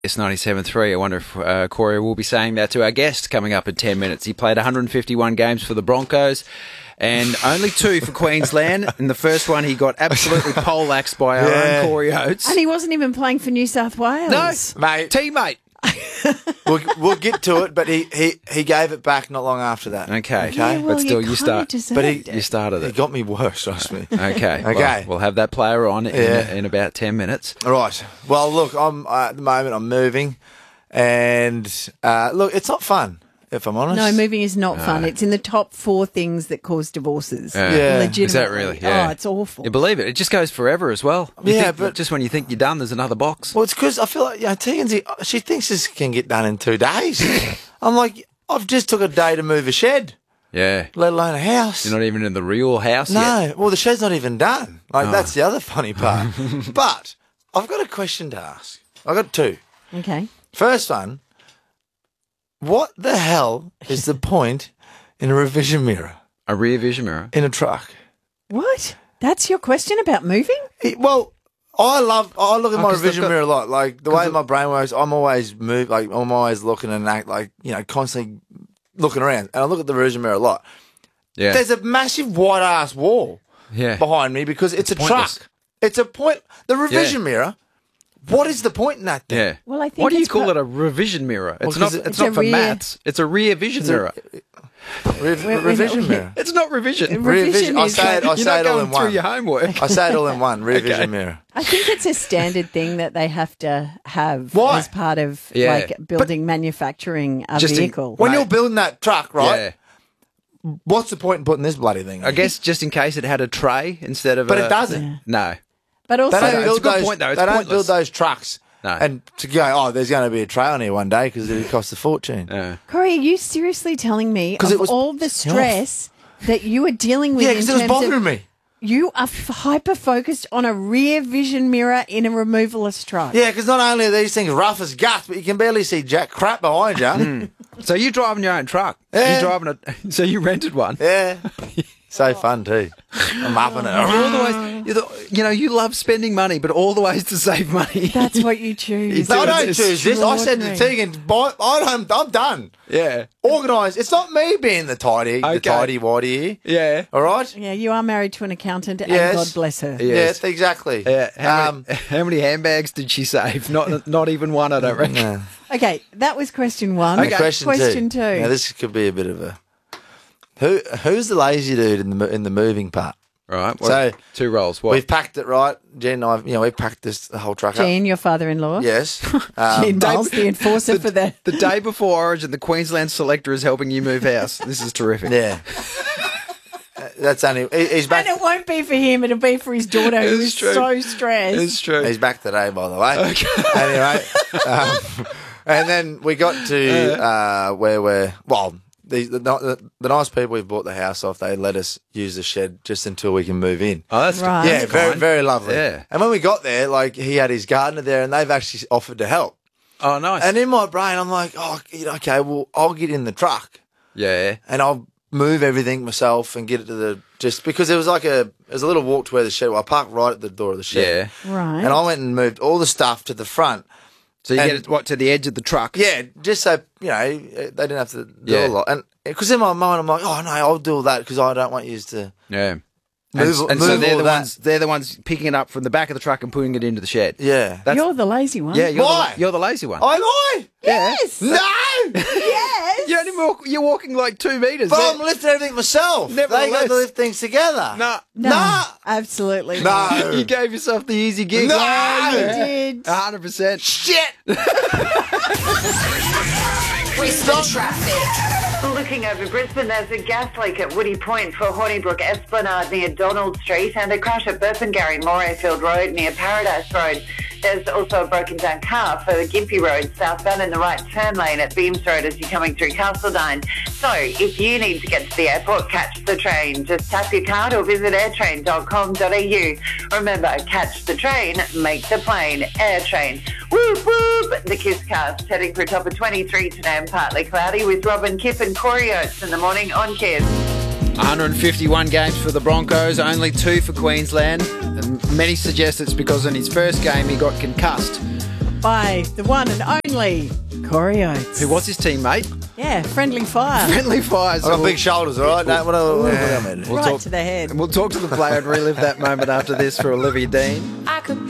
It's 97.3. I wonder if Corey will be saying that to our guest coming up in 10 minutes. He played 151 games for the Broncos and only 2 for Queensland. In the first one, he got absolutely poleaxed by our own Corey Oates. And he wasn't even playing for New South Wales. No, mate. Teammate. We'll get to it, but he gave it back not long after that. Okay. Yeah, well, but still, you start. But You started He it. got me worse, trust me. Okay. Okay. Well, we'll have that player on in about 10 minutes. Right. Well, look, at the moment I'm moving, and look, it's not fun, if I'm honest. No, moving is not fun. It's in the top 4 things that cause divorces. Yeah. Legitimately. Is that really? Yeah. Oh, it's awful. You believe it? It just goes forever as well. But just when you think you're done, there's another box. Well, it's because I feel like TNZ, she thinks this can get done in 2 days. I'm like, I've just took a day to move a shed, Yeah. let alone a house. You're not even in the real house yet. No, well, the shed's not even done. That's the other funny part. But I've got a question to ask. I've got 2. Okay. First one, what the hell is the point in a revision mirror A rear vision mirror. in a truck? What? That's your question about moving? Well, I look at my 'cause they've revision got- mirror a lot. Like the way my brain works, I'm always I'm always looking and act like, constantly looking around. And I look at the revision mirror a lot. Yeah. There's a massive white ass wall Yeah. behind me because it's a pointless. truck. It's a point. The revision mirror. What is the point in that thing? Yeah. Well, I think Why do you it's call pro- it a revision mirror? It's 'cause not. it's It's a not for rear- maths. It's a rear vision mirror. Revision mirror. It's not revision. Revision I is say it. I You're say not it all going in through one. your homework. I say it all in one. Revision Okay. mirror. I think it's a standard thing that they have to have Why? as part of Yeah. building, manufacturing a Just in- vehicle. When Mate. you're building that truck, right? Yeah. What's the point in putting this bloody thing? I in? guess just in case it had a tray instead of. But it doesn't. No. But also, They don't it's a build good those. point, though. It's They don't pointless. build those trucks. No. And to go, there's going to be a tray on here one day because it costs a fortune. Yeah. Corey, are you seriously telling me 'Cause of it was- all the stress that you are dealing with Yeah, in because it was terms bothering of me. you are hyper focused on a rear vision mirror in a removalist truck? Yeah, because not only are these things rough as guts, but you can barely see jack crap behind you. Hmm. So you're driving your own truck. Yeah. You're driving So you rented one. Yeah. So fun too. I'm up in All it. the ways, you love spending money, but all the ways to save money. That's what you choose. No, I It's don't choose this. I said to extraordinary. Tegan, I'm done. Yeah. Organised. It's not me being the tidy Okay. whitey here. Yeah. All right? Yeah, you are married to an accountant, and Yes. God bless her. Yes. Yeah, exactly. Yeah. How many handbags did she save? Not even one, I don't reckon. Yeah. Okay, that was question one. Okay. Question two. two. Now this could be a bit of a. Who's the lazy dude in the moving part? Right. So, 2 rolls. What? We've packed it right, Jen. And I, we've packed the whole truck up. Gene, your father-in-law. Yes. Gene Miles, the enforcer for that. The day before Origin, the Queensland selector is helping you move house. This is terrific. Yeah. That's only he's back. And it won't be for him, it'll be for his daughter who's It's true. so stressed. It's true. He's back today, by the way. Okay. Anyway, and then we got to where we're the nice people we've bought the house off. They let us use the shed just until we can move in. Oh, that's Right. Yeah, that's very kind. very lovely. Yeah. And when we got there, he had his gardener there, and they've actually offered to help. Oh, nice. And in my brain, I'm like, okay, well, I'll get in the truck yeah. and I'll move everything myself and get it to just because there was a little walk to where the shed. Well, I parked right at the door of the shed. Yeah. Right. And I went and moved all the stuff to the front. So you And- get it, to the edge of the truck? Yeah, just so, they didn't have to do Yeah. a lot. And because in my mind, I'm like, oh, no, I'll do all that because I don't want you to Yeah. move, and move so they're all the that. ones. They're the ones picking it up from the back of the truck and putting it into the shed. Yeah. You're the lazy one. Yeah. Why? You're the lazy one. I lie. Yes. No! Yes. You're walking like 2 meters. But I'm lifting everything myself. They got Nevertheless. to lift things together. No. No. Absolutely not. No. You gave yourself the easy gig. No. You Yeah. did. 100%. Shit! Brisbane traffic. Looking over Brisbane, there's a gas leak at Woody Point for Hornibrook Esplanade near Donald Street and a crash at Burpengary Morayfield Road near Paradise Road. There's also a broken down car for Gympie Road southbound in the right turn lane at Beams Road as you're coming through Castledine. So if you need to get to the airport, catch the train. Just tap your card or visit airtrain.com.au. Remember, catch the train, make the plane. Airtrain. Whoop whoop! The Kiss Cast heading for a top of 23 today and partly cloudy with Robin Kipp and Corey Oates in the morning on Kiss. 151 games for the Broncos, only 2 for Queensland. And many suggest it's because in his first game he got concussed by the one and only Corey Oates. Who was his teammate? Yeah, friendly fire. Friendly Fire. I've got big shoulders, all right? What I mean? Right to the head. We'll talk to the player and relive that moment after this for Olivia Dean. I could